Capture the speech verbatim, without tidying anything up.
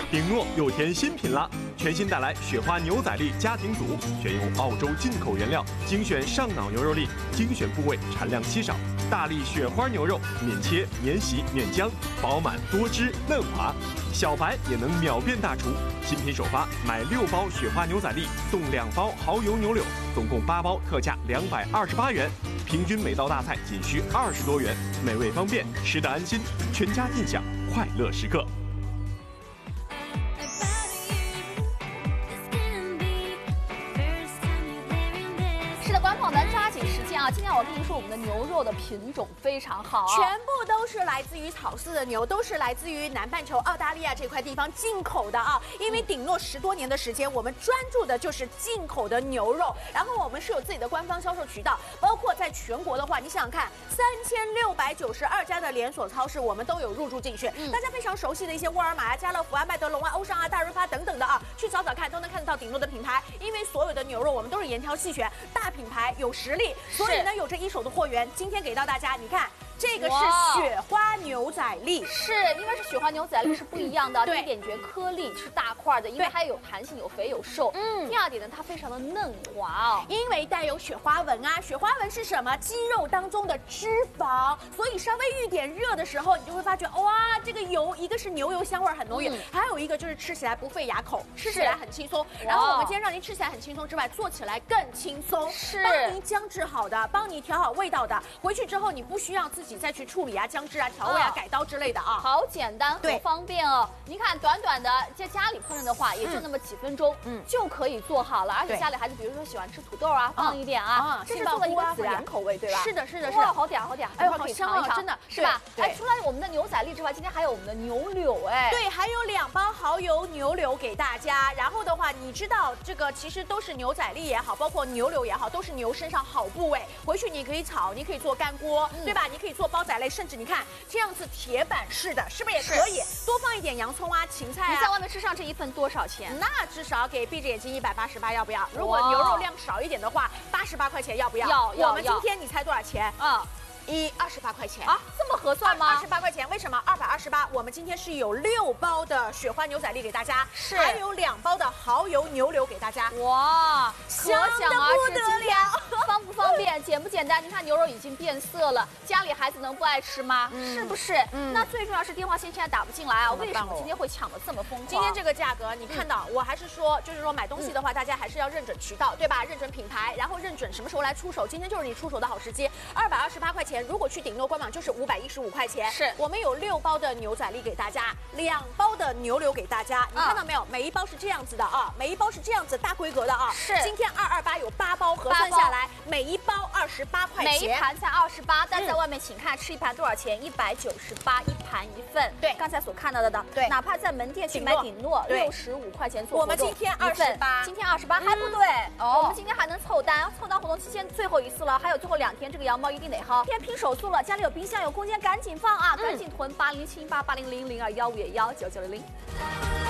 顶诺又添新品了，全新带来雪花牛仔力家庭组，选用澳洲进口原料，精选上脑牛肉粒，精选部位，产量稀少。大力雪花牛肉，免切、免洗、免浆，饱满多汁嫩滑，小白也能秒变大厨。新品首发，买六包雪花牛仔粒送两包蚝油牛柳，总共八包，特价两百二十八元。平均每道大菜仅需二十多元，美味方便，吃得安心，全家尽享快乐时刻。 是的，观众朋友们，抓紧时间啊！今天我跟您说，我们的牛肉的品种非常好， 全部都是来自于草饲的牛，都是来自于南半球澳大利亚这块地方进口的啊。因为顶诺十多年的时间，我们专注的就是进口的牛肉，然后我们是有自己的官方销售渠道，包括在全国的话，你想想看，三千六百九十二家的连锁超市，我们都有入驻进去。嗯、大家非常熟悉的一些沃尔玛啊、家乐福啊、麦德龙啊、欧尚啊、大润发等等的啊，去找找看，都能看得到顶诺的品牌。因为所有的牛肉我们都是严挑细选，大品牌有实力，所以呢有着一手的货源。今天给到大家，你看。这个是雪花牛仔粒， 是因为是雪花牛仔粒是不一样的。第一点，你觉得颗粒是大块的，因为它有弹性，有肥有瘦。嗯。第二点呢，它非常的嫩滑哦， 因为带有雪花纹啊。雪花纹是什么？肌肉当中的脂肪，所以稍微遇点热的时候，你就会发觉，哇，这个油一个是牛油香味很浓郁，嗯、还有一个就是吃起来不费牙口，吃起来很轻松。然后我们今天让您吃起来很轻松之外，做起来更轻松， 是帮您姜制好的，帮你调好味道的。回去之后你不需要自己。自己再去处理啊、姜汁啊、调味啊、哦、改刀之类的啊， 好简单，很方便哦。您看，短短的在家里烹饪的话，也就那么几分钟，嗯，就可以做好了。而且家里孩子，比如说喜欢吃土豆啊，放一点啊，这是做了一个孜然口味，对吧？ 是的，是的，是的， 好点，好点， 哎呦，好香啊，真的是吧？哎，除了我们的牛仔粒之外，今天还有我们的牛柳，哎， 对，还有两包蚝油牛柳给大家。然后的话，你知道这个其实都是牛仔粒也好，包括牛柳也好，都是牛身上好部位。回去你可以炒，你可以做干锅，对吧？你可以做煲仔类，甚至。你看这样子铁板式的，是不是也可以多放一点洋葱啊、芹菜啊？ 你在外面吃上这一份多少钱？ 那至少给闭着眼睛一百八十八，要不要？如果牛肉量少一点的话，八十八块钱，要不要？ 要要。 我们今天你猜多少钱？啊、嗯。一二十八块钱啊，这么合算吗？ 二十八块钱，为什么？二百二十八。我们今天是有六包的雪花牛仔粒给大家， 是还有两包的蚝油牛柳给大家。 哇，可想而知不得了， 方不方便，简不简单？您看牛肉已经变色了，家里孩子能不爱吃吗？嗯、是不是？嗯、那最重要是电话线现在打不进来啊，为什么今天会抢得这么疯狂？ 今天这个价格，你看到，嗯、我还是说，就是说买东西的话，嗯、大家还是要认准渠道，对吧？认准品牌，然后认准什么时候来出手。今天就是你出手的好时机，二百二十八块钱，如果去顶诺官网就是五百一十五块钱， 是我们有六包的牛仔粒给大家，两包的牛柳给大家，你看到没有？每一包是这样子的啊，每一包是这样子大规格的啊。 是， 今天二二八有八包，核算下来每一包二十八块钱， 每一盘才二十八，但在外面请看吃一盘多少钱？一百九十八一盘一份。 对， 刚才所看到的的， 对， 哪怕在门店去买顶诺，六十五块钱做活动，我们今天二十八， 今天二十八还不对，我们今天还能凑单，凑单活动期间最后一次了，还有最后两天，这个羊毛一定得薅，今天拼手速了，家里有冰箱有空间。赶紧放啊！赶紧囤八零七八八零零零二幺五幺九九零零。